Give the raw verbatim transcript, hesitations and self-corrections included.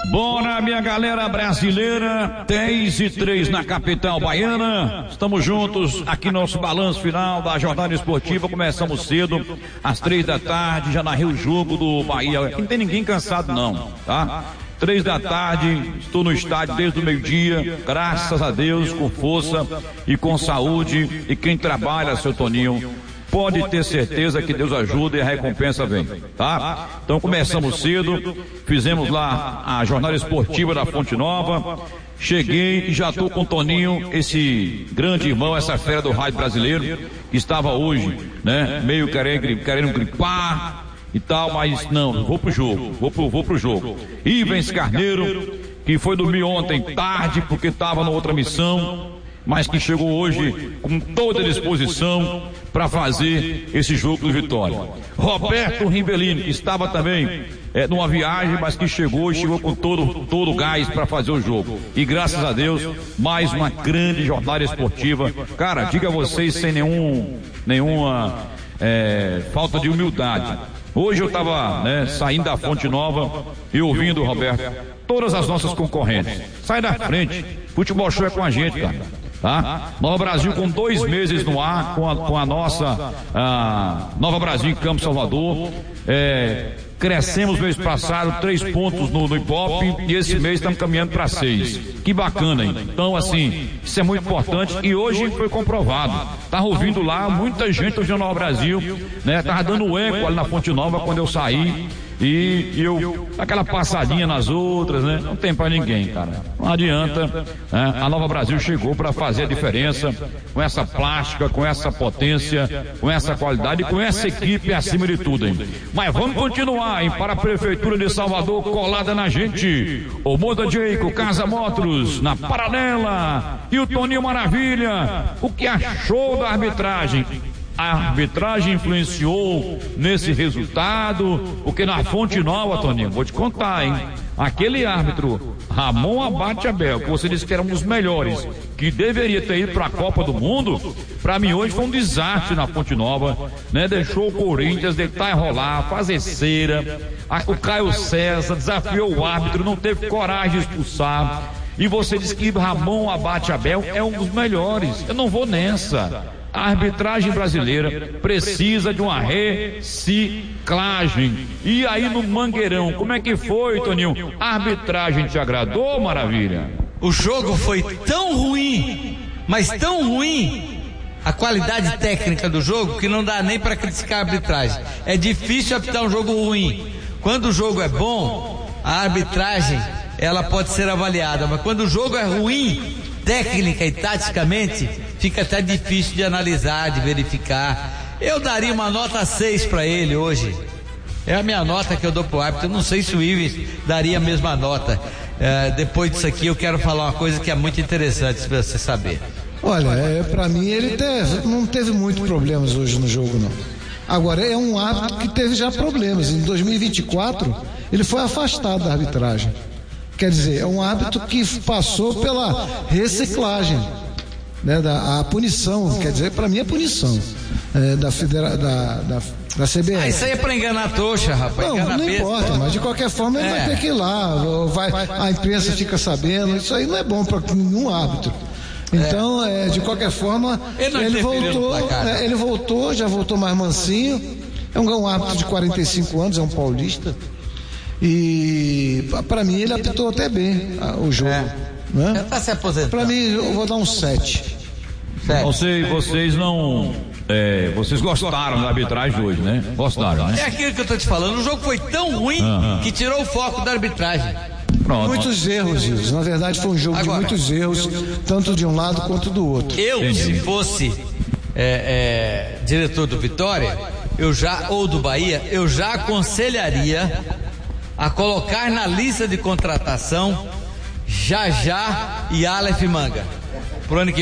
Bora, minha galera brasileira, dez e três na capital baiana. Estamos juntos aqui no nosso balanço final da jornada esportiva. Começamos cedo, às três da tarde, já narrei o jogo do Bahia. Não tem ninguém cansado não, tá? Três da tarde, estou no estádio desde o meio-dia, graças a Deus, com força e com saúde. E quem trabalha, seu Toninho, pode ter certeza que Deus ajuda e a recompensa vem, tá? Então começamos cedo, fizemos lá a jornada esportiva da Fonte Nova, cheguei e já estou com o Toninho, esse grande irmão, essa fera do rádio brasileiro, que estava hoje, né, meio querendo, querendo gripar e tal, mas não, vou pro jogo, vou pro, vou pro jogo. Ivens Carneiro, que foi dormir ontem tarde porque estava na outra missão, mas que chegou hoje com toda a disposição para fazer esse jogo do Vitória. Roberto Rimbelini, que estava também é, numa viagem, mas que chegou e chegou com todo, todo o gás para fazer o jogo. E graças a Deus, mais uma grande jornada esportiva. Cara, diga a vocês sem nenhum, nenhuma é, falta de humildade. Hoje eu estava né, saindo da Fonte Nova e ouvindo, Roberto, todas as nossas concorrentes. Sai da frente, futebol show é com a gente, cara. Tá? Nova Brasil com dois meses no ar, com a, com a nossa a Nova Brasil em Campo Salvador. É, crescemos mês passado, três pontos no, no Ibope, e esse mês estamos caminhando para seis. Que bacana, hein? Então, assim, isso é muito importante e hoje foi comprovado. Tava ouvindo lá, muita gente ouvindo Nova Brasil, né? Tava dando eco ali na Fonte Nova quando eu saí. E, e eu, aquela passadinha nas outras, né? Não tem pra ninguém, cara. Não adianta, né? A Nova Brasil chegou para fazer a diferença com essa plástica, com essa potência, com essa qualidade e com essa equipe acima de tudo, hein? Mas vamos continuar, hein? Para a Prefeitura de Salvador, colada na gente. O Moda Jeico, Casa Motors, na Paralela. E o Toninho Maravilha. O que achou da arbitragem? A arbitragem influenciou nesse resultado, porque na Fonte Nova, Toninho, vou te contar, hein? Aquele árbitro, Ramon Abate Abel, que você disse que era um dos melhores, que deveria ter ido para a Copa do Mundo, para mim hoje foi um desastre na Fonte Nova, né? Deixou o Corinthians deitar e rolar, fazer cera. O Caio César desafiou o árbitro, não teve coragem de expulsar. E você disse que Ramon Abate Abel é um dos melhores. Eu não vou nessa. A arbitragem brasileira precisa de uma reciclagem. E aí no Mangueirão, como é que foi, Toninho? A arbitragem te agradou, Maravilha? O jogo foi tão ruim, mas tão ruim, a qualidade técnica do jogo, que não dá nem para criticar a arbitragem. É difícil apitar um jogo ruim. Quando o jogo é bom, a arbitragem ela pode ser avaliada, mas quando o jogo é ruim, técnica e taticamente, fica até difícil de analisar, de verificar. Eu daria uma nota seis para ele hoje. É a minha nota que eu dou pro árbitro. Eu não sei se o Ives daria a mesma nota. É, depois disso aqui eu quero falar uma coisa que é muito interessante para você saber. Olha, é, para mim ele teve, não teve muitos problemas hoje no jogo, não. Agora, é um árbitro que teve já problemas. Em dois mil e vinte e quatro ele foi afastado da arbitragem. Quer dizer, é um árbitro que passou pela reciclagem, né, da, a punição, quer dizer, para mim é punição é, da, federa, da, da, da C B F. Ah, isso aí é para enganar a trouxa, rapaz. Não, não importa, mas de qualquer forma ele é. vai ter que ir lá, vai, a imprensa fica sabendo, isso aí não é bom para nenhum árbitro. Então, é, de qualquer forma, ele, ele voltou, é, ele voltou, já voltou mais mansinho, é um, um árbitro de quarenta e cinco anos, é um paulista. E para mim ele apitou até bem a, o jogo, é. né? Já tá se aposentando. Para mim eu vou dar um sete. Não sei, vocês não, é, vocês gostaram da arbitragem de hoje, né? Gostaram, né? É aquilo que eu tô te falando. O jogo foi tão ruim uhum. que tirou o foco da arbitragem. Pronto. Muitos erros, Gilles. Na verdade foi um jogo Agora, de muitos erros, tanto de um lado quanto do outro. Eu, Entendi. se fosse é, é, diretor do Vitória, eu já ou do Bahia, eu já aconselharia a colocar na lista de contratação Jajá e Aleph Manga pro ano que